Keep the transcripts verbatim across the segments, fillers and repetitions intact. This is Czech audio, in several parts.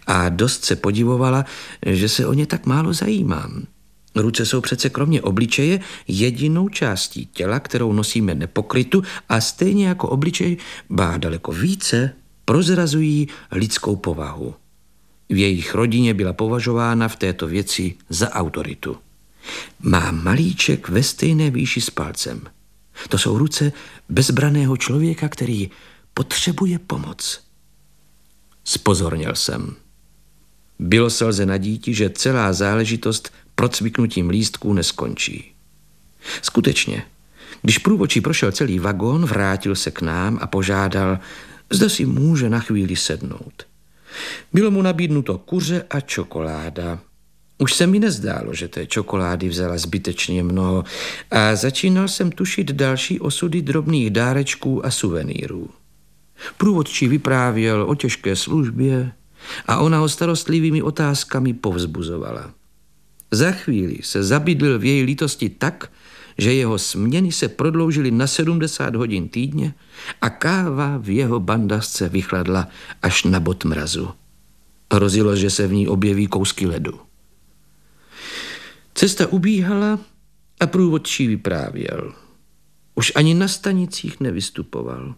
a dost se podivovala, že se o ně tak málo zajímám. Ruce jsou přece kromě obličeje jedinou částí těla, kterou nosíme nepokrytu a stejně jako obličej, ba daleko více, prozrazují lidskou povahu. V jejich rodině byla považována v této věci za autoritu. Má malíček ve stejné výši s palcem. To jsou ruce bezbraného člověka, který potřebuje pomoc. Spozorněl jsem. Bylo slze na díti, že celá záležitost procviknutím lístků neskončí. Skutečně, když průvodčí prošel celý vagón, vrátil se k nám a požádal, zda si může na chvíli sednout. Bylo mu nabídnuto kuře a čokoláda. Už se mi nezdálo, že té čokolády vzala zbytečně mnoho a začínal jsem tušit další osudy drobných dárečků a suvenýrů. Průvodčí vyprávěl o těžké službě a ona ho starostlivými otázkami povzbuzovala. Za chvíli se zabydlil v její lítosti tak, že jeho směny se prodloužily na sedmdesát hodin týdně a káva v jeho bandasce vychladla až na bod mrazu. Hrozilo, že se v ní objeví kousky ledu. Cesta ubíhala a průvodčí vyprávěl. Už ani na stanicích nevystupoval.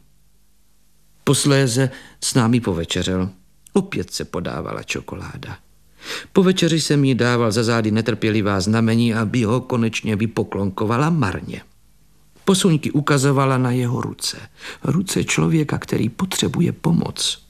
Posléze s námi povečeřel. Opět se podávala čokoláda. Po večeři jsem jí dával za zády netrpělivá znamení, aby ho konečně vypoklonkovala marně. Posuňky ukazovala na jeho ruce. Ruce člověka, který potřebuje pomoc.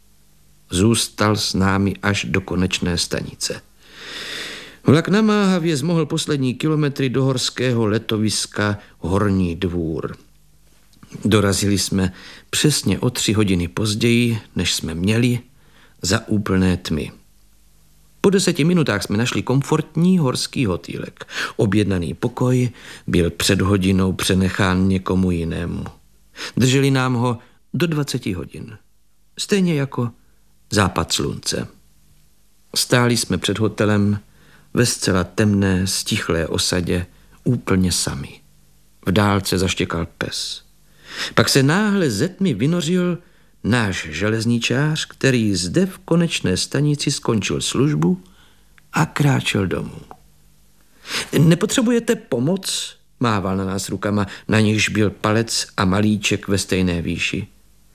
Zůstal s námi až do konečné stanice. Vlak namáhavě zmohl poslední kilometry do horského letoviska Horní Dvůr. Dorazili jsme přesně o tři hodiny později, než jsme měli, za úplné tmy. Po deseti minutách jsme našli komfortní horský hotýlek. Objednaný pokoj byl před hodinou přenechán někomu jinému. Drželi nám ho do dvaceti hodin. Stejně jako západ slunce. Stáli jsme před hotelem ve zcela temné, stichlé osadě úplně sami. V dálce zaštěkal pes. Pak se náhle ze tmy vynořil náš železničář, který zde v konečné stanici skončil službu a kráčel domů. Nepotřebujete pomoc? Mával na nás rukama, na nichž byl palec a malíček ve stejné výši.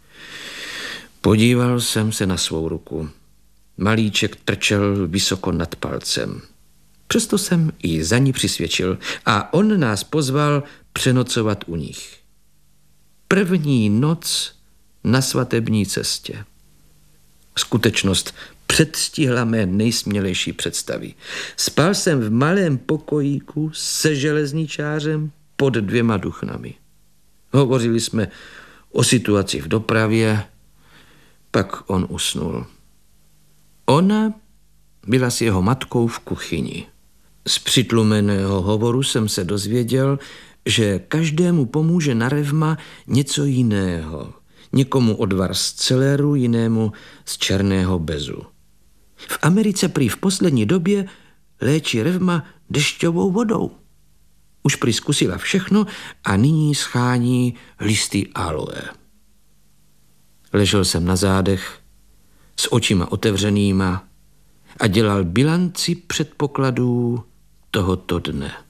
Podíval jsem se na svou ruku. Malíček trčel vysoko nad palcem. Přesto jsem i za ní přisvědčil a on nás pozval přenocovat u nich. První noc na svatební cestě. Skutečnost předstihla mé nejsmělejší představy. Spal jsem v malém pokojíku se železničářem pod dvěma duchnami. Hovořili jsme o situaci v dopravě, pak on usnul. Ona byla s jeho matkou v kuchyni. Z přitlumeného hovoru jsem se dozvěděl, že každému pomůže na revma něco jiného. Někomu odvar z celeru, jinému z černého bezu. V Americe prý v poslední době léčí revma dešťovou vodou. Už prý zkusila všechno a nyní schání listy aloe. Ležel jsem na zádech s očima otevřenýma a dělal bilanci předpokladů tohoto dne.